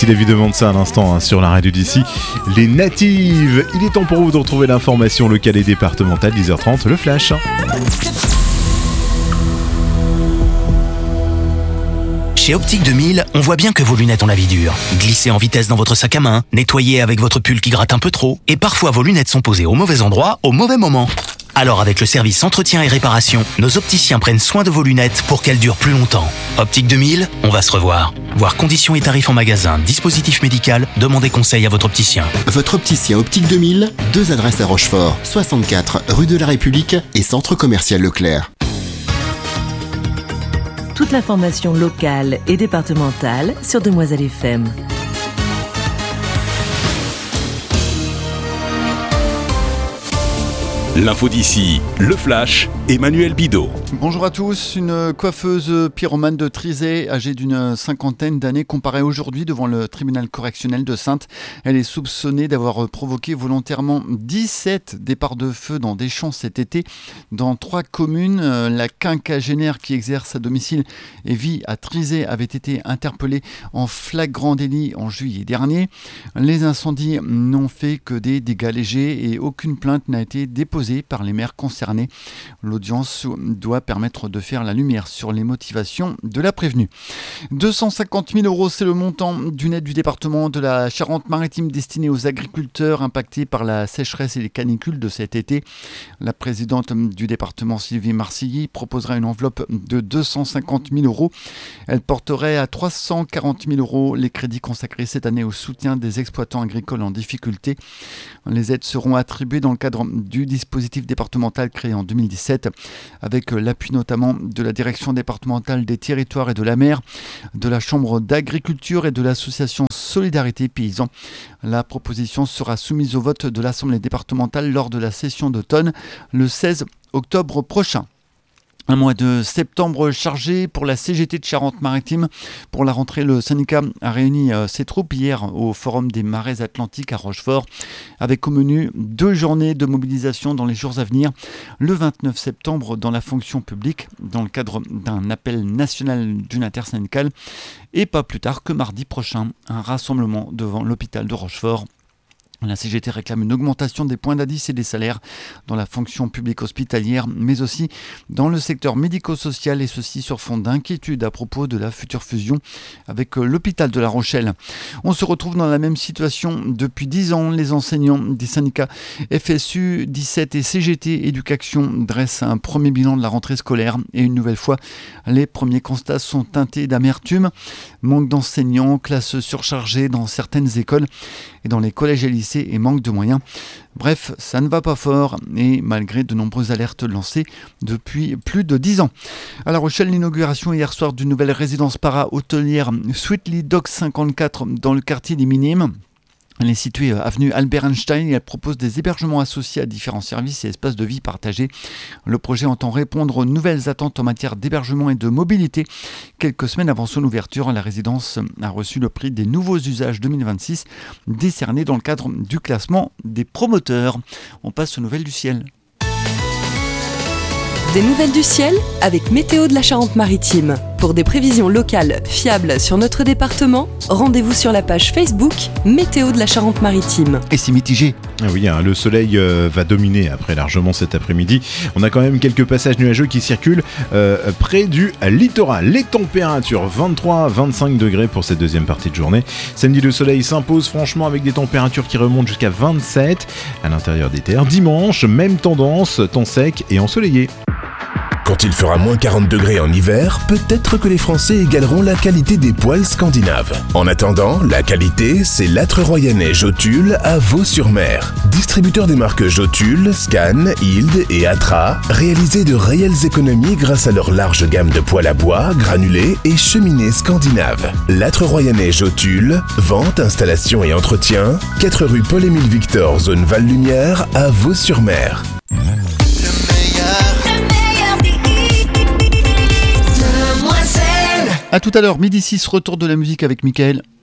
David demande ça à l'instant sur la radio d'ici. Les natives. Il est temps pour vous de retrouver l'information locale et départementale. 10h30, le flash. Chez Optique 2000, on voit bien que vos lunettes ont la vie dure. Glissez en vitesse dans votre sac à main, nettoyez avec votre pull qui gratte un peu trop, et parfois vos lunettes sont posées au mauvais endroit, au mauvais moment. Alors avec le service entretien et réparation, nos opticiens prennent soin de vos lunettes pour qu'elles durent plus longtemps. Optique 2000, on va se revoir. Voir conditions et tarifs en magasin, dispositif médical, demandez conseil à votre opticien. Votre opticien Optique 2000, 2 adresses à Rochefort, 64 rue de la République et centre commercial Leclerc. Toute l'information locale et départementale sur Demoiselle FM. L'info d'ici, le flash, Emmanuel Bidot. Bonjour à tous. Une coiffeuse pyromane de Trizay, âgée d'une cinquantaine d'années, comparaît aujourd'hui devant le tribunal correctionnel de Saintes. Elle est soupçonnée d'avoir provoqué volontairement 17 départs de feu dans des champs cet été dans 3 communes. La quinquagénaire qui exerce à domicile et vit à Trizay avait été interpellée en flagrant délit en juillet dernier. Les incendies n'ont fait que des dégâts légers et aucune plainte n'a été déposée par les maires concernés. L'audience doit permettre de faire la lumière sur les motivations de la prévenue. 250 000 €, c'est le montant d'une aide du département de la Charente-Maritime destinée aux agriculteurs impactés par la sécheresse et les canicules de cet été. La présidente du département, Sylvie Marcilly, proposera une enveloppe de 250 000 €. Elle porterait à 340 000 € les crédits consacrés cette année au soutien des exploitants agricoles en difficulté. Les aides seront attribuées dans le cadre du dispositif départemental créé en 2017, avec l'appui notamment de la direction départementale des territoires et de la mer, de la chambre d'agriculture et de l'association Solidarité Paysans. La proposition sera soumise au vote de l'Assemblée départementale lors de la session d'automne le 16 octobre prochain. Un mois de septembre chargé pour la CGT de Charente-Maritime. Pour la rentrée, le syndicat a réuni ses troupes hier au Forum des Marais Atlantiques à Rochefort, avec au menu 2 journées de mobilisation dans les jours à venir. Le 29 septembre dans la fonction publique, dans le cadre d'un appel national d'une intersyndicale. Et pas plus tard que mardi prochain, un rassemblement devant l'hôpital de Rochefort. La CGT réclame une augmentation des points d'indice et des salaires dans la fonction publique hospitalière, mais aussi dans le secteur médico-social, et ceci sur fond d'inquiétude à propos de la future fusion avec l'hôpital de La Rochelle. On se retrouve dans la même situation depuis 10 ans. Les enseignants des syndicats FSU, 17 et CGT Éducation dressent un premier bilan de la rentrée scolaire et une nouvelle fois, les premiers constats sont teintés d'amertume. Manque d'enseignants, classes surchargées dans certaines écoles et dans les collèges et lycées et manque de moyens. Bref, ça ne va pas fort et malgré de nombreuses alertes lancées depuis plus de 10 ans. À La Rochelle, l'inauguration hier soir d'une nouvelle résidence para-hôtelière Sweetly Dock 54 dans le quartier des Minimes. Elle est située avenue Albert Einstein et elle propose des hébergements associés à différents services et espaces de vie partagés. Le projet entend répondre aux nouvelles attentes en matière d'hébergement et de mobilité. Quelques semaines avant son ouverture, la résidence a reçu le prix des nouveaux usages 2026, décerné dans le cadre du classement des promoteurs. On passe aux nouvelles du ciel. Des nouvelles du ciel avec Météo de la Charente-Maritime. Pour des prévisions locales fiables sur notre département, rendez-vous sur la page Facebook Météo de la Charente-Maritime. Et c'est mitigé. Oui, le soleil va dominer après largement cet après-midi. On a quand même quelques passages nuageux qui circulent près du littoral. Les températures 23-25 degrés pour cette deuxième partie de journée. Samedi, le soleil s'impose franchement avec des températures qui remontent jusqu'à 27 à l'intérieur des terres. Dimanche, même tendance, temps sec et ensoleillé. Quand il fera moins 40 degrés en hiver, peut-être que les Français égaleront la qualité des poêles scandinaves. En attendant, la qualité, c'est l'âtre royannais Jotule à Vaux-sur-Mer. Distributeur des marques Jotule, Scan, Hild et Atra, réalisés de réelles économies grâce à leur large gamme de poêles à bois, granulés et cheminées scandinaves. L'âtre royannais Jotule, vente, installation et entretien, 4 rue Paul-Émile Victor, zone Val-Lumière à Vaux-sur-Mer. A tout à l'heure, midi 6, retour de la musique avec Mickaël.